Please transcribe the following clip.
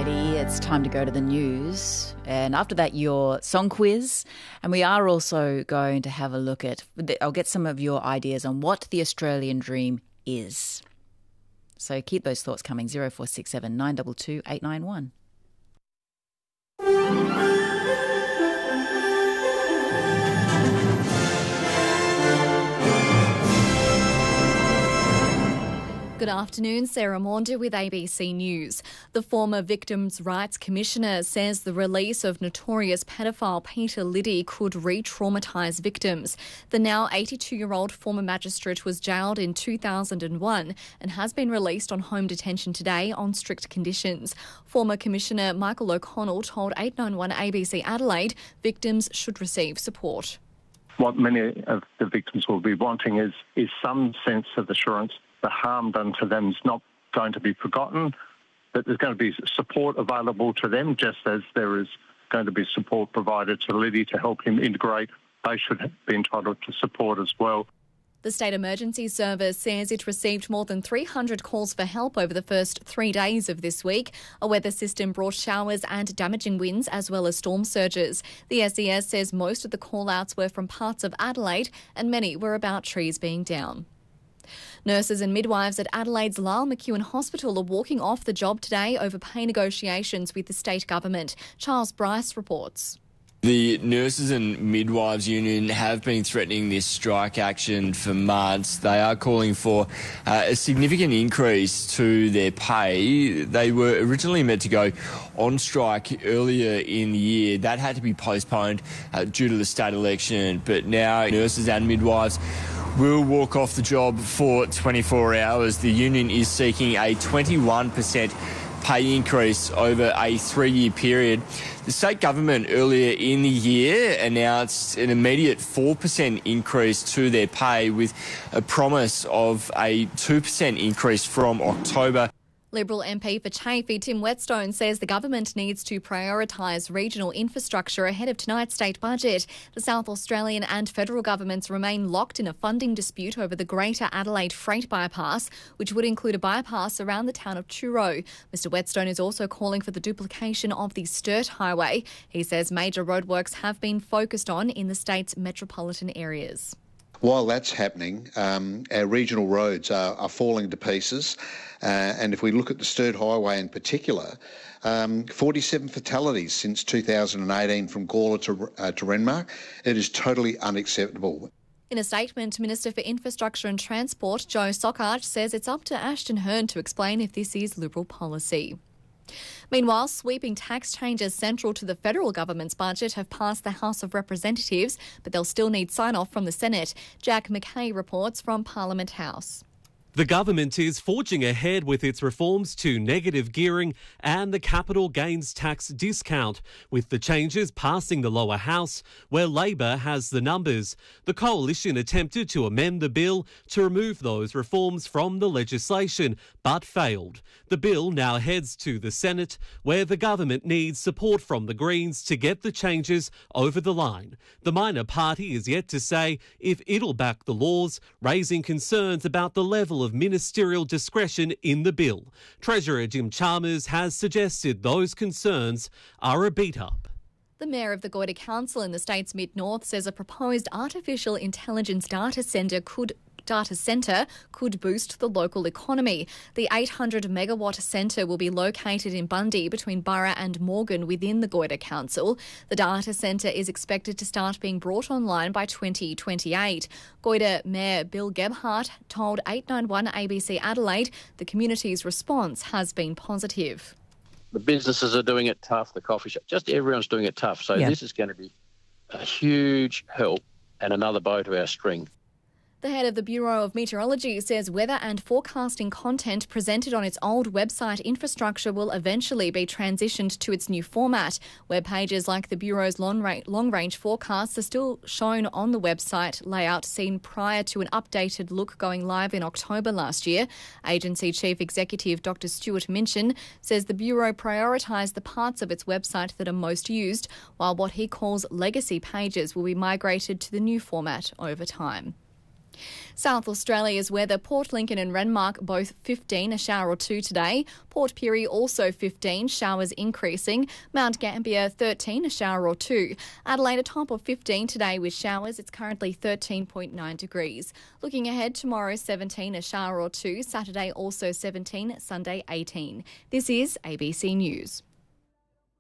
Alrighty, it's time to go to the news. And after that, your song quiz. And we are also going to have a look at, I'll get some of your ideas on what the Australian dream is. So keep those thoughts coming, 0467 922 891. Good afternoon, Sarah Maunder with ABC News. The former Victims' Rights Commissioner says the release of notorious pedophile Peter Liddy could re-traumatise victims. The now 82-year-old former magistrate was jailed in 2001 and has been released on home detention today on strict conditions. Former Commissioner Michael O'Connell told 891 ABC Adelaide victims should receive support. What many of the victims will be wanting is some sense of assurance the harm done to them is not going to be forgotten, that there's going to be support available to them, just as there is going to be support provided to Liddy to help him integrate. They should be entitled to support as well. The State Emergency Service says it received more than 300 calls for help over the first 3 days of this week. A weather system brought showers and damaging winds as well as storm surges. The SES says most of the call-outs were from parts of Adelaide and many were about trees being down. Nurses and midwives at Adelaide's Lyle McEwen Hospital are walking off the job today over pay negotiations with the state government. Charles Bryce reports. The Nurses and Midwives Union have been threatening this strike action for months. They are calling for a significant increase to their pay. They were originally meant to go on strike earlier in the year. That had to be postponed due to the state election. But now nurses and midwives will walk off the job for 24 hours. The union is seeking a 21% pay increase over a 3-year period. The state government earlier in the year announced an immediate 4% increase to their pay with a promise of a 2% increase from October. Liberal MP for Chafee, Tim Whetstone, says the government needs to prioritise regional infrastructure ahead of tonight's state budget. The South Australian and federal governments remain locked in a funding dispute over the Greater Adelaide Freight Bypass, which would include a bypass around the town of Truro. Mr Whetstone is also calling for the duplication of the Sturt Highway. He says major roadworks have been focused on in the state's metropolitan areas. While that's happening, our regional roads are falling to pieces. And if we look at the Sturt Highway in particular, 47 fatalities since 2018 from Gawler to Renmark. It is totally unacceptable. In a statement, Minister for Infrastructure and Transport, Joe Sockhart, says it's up to Ashton Hearn to explain if this is Liberal policy. Meanwhile, sweeping tax changes central to the federal government's budget have passed the House of Representatives, but they'll still need sign-off from the Senate. Jack McKay reports from Parliament House. The government is forging ahead with its reforms to negative gearing and the capital gains tax discount, with the changes passing the lower house, where Labor has the numbers. The coalition attempted to amend the bill to remove those reforms from the legislation, but failed. The bill now heads to the Senate, where the government needs support from the Greens to get the changes over the line. The minor party is yet to say if it'll back the laws, raising concerns about the level of ministerial discretion in the bill. Treasurer Jim Chalmers has suggested those concerns are a beat-up. The Mayor of the Goyder Council in the state's mid-north says a proposed artificial intelligence data centre could boost the local economy. The 800-megawatt centre will be located in Bundy between Burra and Morgan within the Goyder Council. The data centre is expected to start being brought online by 2028. Goyder Mayor Bill Gebhardt told 891 ABC Adelaide the community's response has been positive. The businesses are doing it tough, the coffee shop, just everyone's doing it tough. So This is going to be a huge help and another bow to our string. The head of the Bureau of Meteorology says weather and forecasting content presented on its old website infrastructure will eventually be transitioned to its new format. Web pages like the Bureau's long-range forecasts are still shown on the website layout seen prior to an updated look going live in October last year. Agency Chief Executive Dr Stuart Minchin says the Bureau prioritised the parts of its website that are most used, while what he calls legacy pages will be migrated to the new format over time. South Australia's weather, Port Lincoln and Renmark both 15, a shower or 2 today. Port Pirie also 15, showers increasing. Mount Gambier 13, a shower or 2. Adelaide a top of 15 today with showers. It's currently 13.9 degrees. Looking ahead, tomorrow 17, a shower or 2. Saturday also 17, Sunday 18. This is ABC News.